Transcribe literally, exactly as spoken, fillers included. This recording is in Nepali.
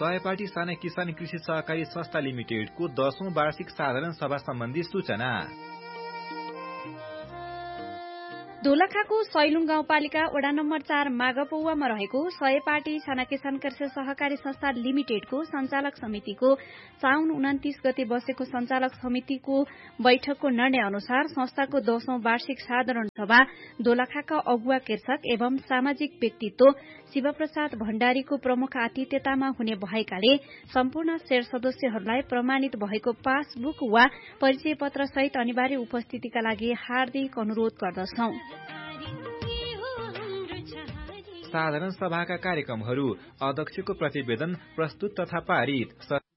सहपाठी साना किसान कृषि सहकारी संस्था लिमिटेडको दशौं वार्षिक साधारण सभा सम्बन्धी सूचना। दोलखाको सैलुङ गाउँपालिका वडा नम्बर चार मागपौवामा रहेको सयपाटी साना किसान कृषि सहकारी संस्था लिमिटेडको संचालक समितिको साउन उन्तिस गते बसेको संचालक समितिको बैठकको निर्णय अनुसार संस्थाको दशौं वार्षिक साधारण सभा दोलखाका अगुवा कृषक एवं सामाजिक व्यक्तित्व शिवप्रसाद भण्डारीको प्रमुख आतिथ्यतामा हुने भएकाले सम्पूर्ण शेयर सदस्यहरूलाई प्रमाणित भएको पासबुक वा परिचय पत्र सहित अनिवार्य उपस्थितिका लागि हार्दिक अनुरोध गर्दछौं। साधारण सभाका कार्यक्रमहरू अध्यक्षको प्रतिवेदन प्रस्तुत तथा पारित।